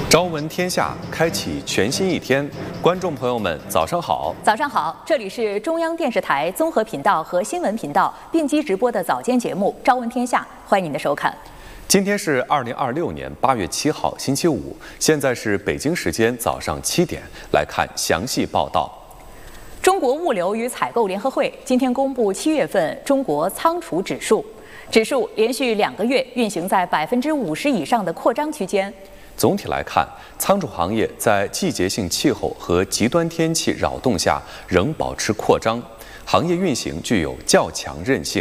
朝闻天下，开启全新一天。观众朋友们，早上好！ 早上好，这里是中央电视台综合频道和新闻频道并机直播的早间节目《朝闻天下》，欢迎您的收看。 今天是2026年8月7号，星期五，现在是北京时间早上7点，来看详细报道。 中国物流与采购联合会今天公布7月份中国仓储指数，指数连续2个月运行在50%以上的扩张区间。 总体来看，仓储行业在季节性气候和极端天气扰动下仍保持扩张，行业运行具有较强韧性。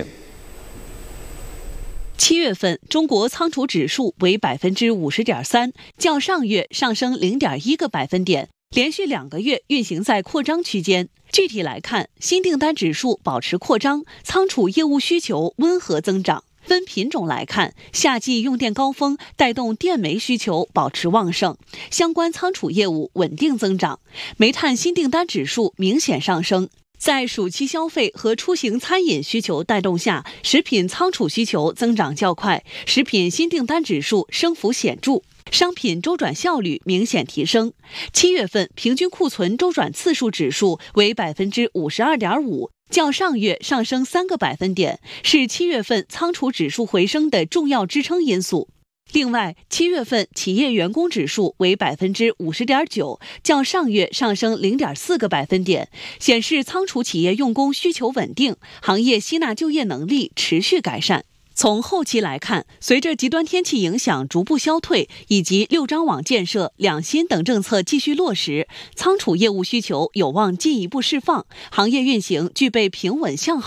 7月份，中国仓储指数为50.3%，较上月上升0.1个百分点，连续2个月运行在扩张区间。具体来看，新订单指数保持扩张，仓储业务需求温和增长。分品种来看，夏季用电高峰带动电煤需求保持旺盛，相关仓储业务稳定增长。煤炭新订单指数明显上升。在暑期消费和出行餐饮需求带动下，食品仓储需求增长较快，食品新订单指数升幅显著，商品周转效率明显提升。7月份平均库存周转次数指数为52.5%，较上月上升3个百分点，是7月份仓储指数回升的重要支撑因素。另外，7月份企业员工指数为50.9%，较上月上升0.4个百分点，显示仓储企业用工需求稳定，行业吸纳就业能力持续改善。从后期来看，随着极端天气影响逐步消退，以及6张网建设、两新等政策继续落实，仓储业务需求有望进一步释放，行业运行具备平稳向好